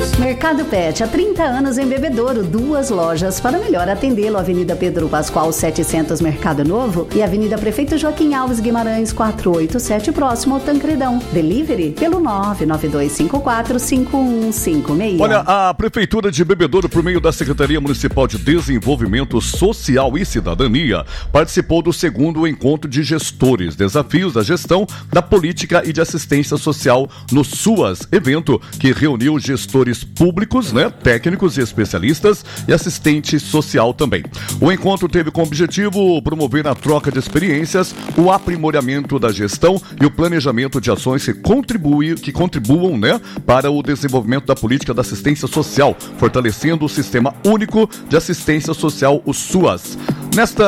Mercado Pet, há 30 anos em Bebedouro, 2 lojas para melhor atendê-lo. Avenida Pedro Pascoal 700, Mercado Novo, e Avenida Prefeito Joaquim Alves Guimarães 487, próximo ao Tancredão. Delivery pelo 992545156. Olha, a Prefeitura de Bebedouro, por meio da Secretaria Municipal de Desenvolvimento Social e Cidadania, participou do 2º encontro de gestores, desafios da gestão da política e de assistência social no SUAS, evento que reuniu gestores públicos, técnicos e especialistas e assistente social também. O encontro teve como objetivo promover a troca de experiências, o aprimoramento da gestão e o planejamento de ações que contribuam para o desenvolvimento da política da assistência social, fortalecendo o Sistema Único de Assistência Social, o SUAS. Nesta